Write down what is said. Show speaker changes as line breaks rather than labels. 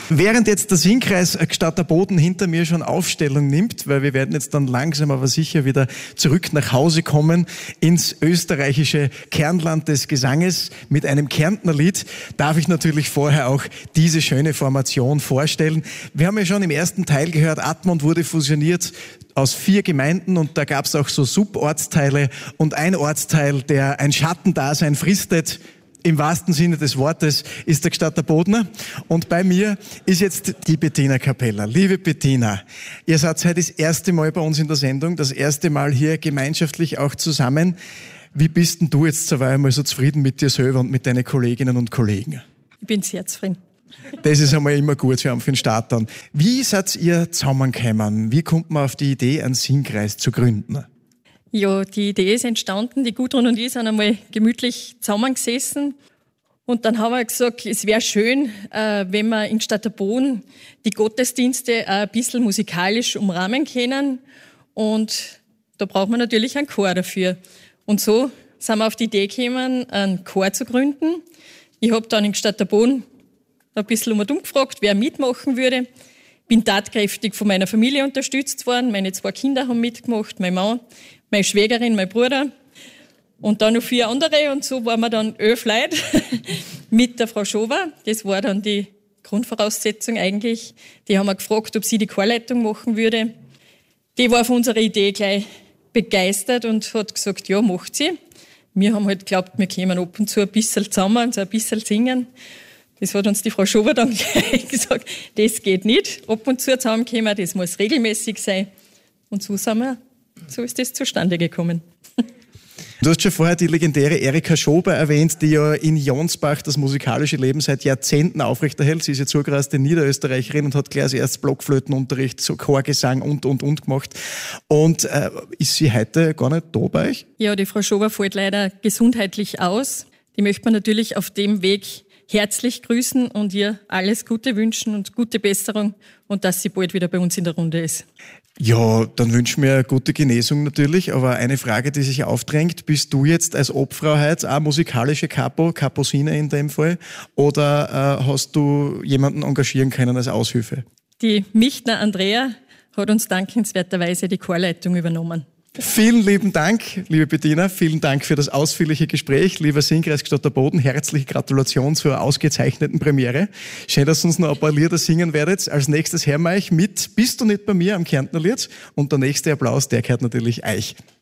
Während jetzt der Singkreis Gstatter Boden hinter mir schon Aufstellung nimmt, weil wir werden jetzt dann langsam aber sicher wieder zurück nach Hause kommen ins österreichische Kernland des Gesanges mit einem Kärntner Lied, darf ich natürlich vorher auch diese schöne Formation vorstellen. Wir haben ja schon im ersten Teil gehört, Admont wurde fusioniert aus 4 Gemeinden und da gab es auch so Subortsteile und ein Ortsteil, der ein Schattendasein fristet, im wahrsten Sinne des Wortes, ist der Gstatter Bodner. Und bei mir ist jetzt die Bettina Capella. Liebe Bettina, ihr seid heute das erste Mal bei uns in der Sendung, das erste Mal hier gemeinschaftlich auch zusammen. Wie bist denn du jetzt so einmal so zufrieden mit dir selber und mit deinen Kolleginnen und Kollegen?
Ich bin sehr zufrieden.
Das ist einmal immer gut für den Start dann. Wie seid ihr zusammengekommen? Wie kommt man auf die Idee, einen Singkreis zu gründen?
Ja, die Idee ist entstanden. Die Gudrun und ich sind einmal gemütlich zusammengesessen. Und dann haben wir gesagt, es wäre schön, wenn wir in Gstatter Boden die Gottesdienste ein bisschen musikalisch umrahmen können. Und da braucht man natürlich einen Chor dafür. Und so sind wir auf die Idee gekommen, einen Chor zu gründen. Ich habe dann in Gstatter Boden ein bisschen umgefragt, wer mitmachen würde. Bin tatkräftig von meiner Familie unterstützt worden. Meine 2 Kinder haben mitgemacht, mein Mann, meine Schwägerin, mein Bruder und dann noch 4 andere. Und so waren wir dann 11 Leute mit der Frau Schober. Das war dann die Grundvoraussetzung eigentlich. Die haben wir gefragt, ob sie die Chorleitung machen würde. Die war von unserer Idee gleich begeistert und hat gesagt, ja, macht sie. Wir haben halt geglaubt, wir kommen ab und zu ein bisschen zusammen, so ein bisschen singen. Das hat uns die Frau Schober dann gleich gesagt, das geht nicht. Ab und zu zusammenkommen, das muss regelmäßig sein. Und so ist das zustande gekommen.
Du hast schon vorher die legendäre Erika Schober erwähnt, die ja in Jonsbach das musikalische Leben seit Jahrzehnten aufrechterhält. Sie ist ja zugereiste Niederösterreicherin und hat gleich als erstes Blockflötenunterricht, so Chorgesang und gemacht. Und ist sie heute gar nicht da bei euch?
Ja, die Frau Schober fällt leider gesundheitlich aus. Die möchte man natürlich auf dem Weg herzlich grüßen und ihr alles Gute wünschen und gute Besserung und dass sie bald wieder bei uns in der Runde ist.
Ja, dann wünschen wir gute Genesung natürlich, aber eine Frage, die sich aufdrängt, bist du jetzt als Obfrau heute auch musikalische Kaposine in dem Fall, oder hast du jemanden engagieren können als Aushilfe?
Die Michner Andrea hat uns dankenswerterweise die Chorleitung übernommen.
Vielen lieben Dank, liebe Bettina, vielen Dank für das ausführliche Gespräch. Lieber Singkreis Gstatter Boden, herzliche Gratulation zur ausgezeichneten Premiere. Schön, dass ihr uns noch ein paar Lieder singen werdet. Als nächstes hören wir euch mit Bist du nicht bei mir am Kärntner Lied und der nächste Applaus, der gehört natürlich euch.